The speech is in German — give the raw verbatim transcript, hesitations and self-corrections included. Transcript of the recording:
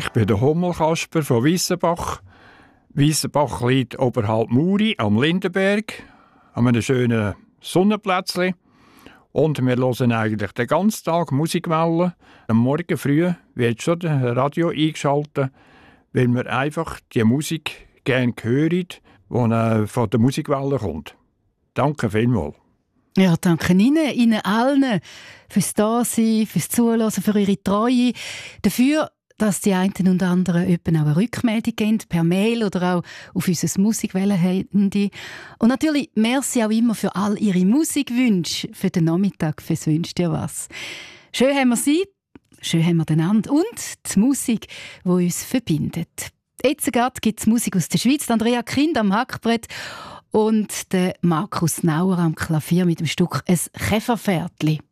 Ich bin der Hummelkasper von Wissenbach. Wissenbach liegt oberhalb Muri am Lindenberg, an einem schönen Sonnenplätzchen. Und wir hören eigentlich den ganzen Tag Musikwellen. Am Morgen früh wird schon das Radio eingeschaltet, weil wir einfach die Musik gerne hören, die von der Musikwelle kommt. Danke vielmals. Ja, danke Ihnen, Ihnen allen fürs Dasein, fürs Zuhören, für Ihre Treue, dafür, dass die einen und anderen eben auch eine Rückmeldung geben, per Mail oder auch auf unser Musikwellen-Handy. Und natürlich merci auch immer für all Ihre Musikwünsche für den Nachmittag, fürs «Wünscht dir was». Schön haben wir Sie, schön haben wir den anderen und die Musik, die uns verbindet. Jetzt gibt es Musik aus der Schweiz, Andrea Kind am Hackbrett und der Markus Nauer am Klavier mit dem Stück «Ein Käferpferdli».